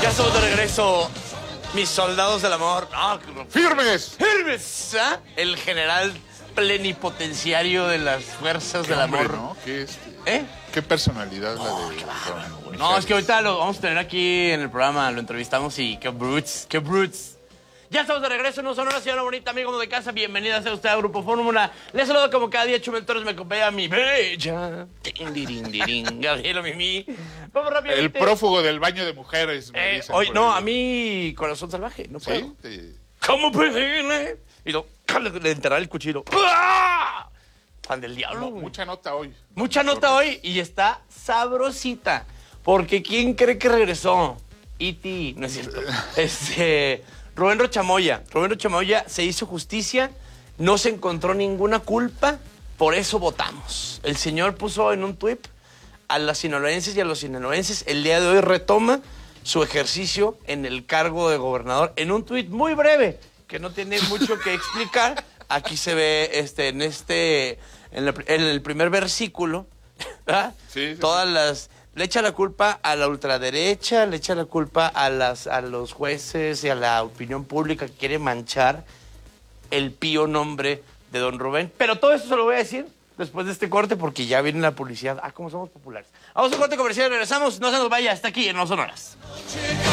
Ya estamos de regreso, mis soldados del amor. Ah, ¡Firmes! ¡Firmes! ¿Ah? El general plenipotenciario de las fuerzas del Hombre, amor. ¿no? ¿Eh? ¿Qué personalidad la de don No, es que ahorita lo vamos a tener aquí en el programa, lo entrevistamos y qué brutes, qué brutes. Ya estamos de regreso en un Sonora, señora bonita, amigo de casa. Bienvenida sea usted a Grupo Fórmula. Les saludo como cada día, Chumel Torres, me acompaña mi bella. Gabriela Mimi. Vamos rápido. El prófugo del baño de mujeres, me dicen Hoy, por no, ahí. a mí, corazón salvaje, no puedo. ¿Sí? ¿Cómo puede? Y le enterrar el cuchillo. ¡Ah! Pan del diablo, güey. Mucha nota hoy. Mucha nota hoy y está sabrosita. Porque ¿quién cree que regresó? E.T., no es cierto. Rubén Rochamoya. Rubén Rochamoya se hizo justicia, no se encontró ninguna culpa, por eso votamos. El señor puso en un tuit a las sinaloenses y a los sinaloenses, el día de hoy retoma su ejercicio en el cargo de gobernador en un tuit muy breve, que no tiene mucho que explicar. Aquí se ve en el primer versículo, ¿verdad? Sí. Todas las... Le echa la culpa a la ultraderecha, le echa la culpa a los jueces y a la opinión pública que quiere manchar el pío nombre de don Rubén. Pero todo eso se lo voy a decir después de este corte porque ya viene la publicidad. Ah, cómo somos populares. Vamos a un corte comercial y regresamos. No se nos vaya, está aquí en Los Sonoras.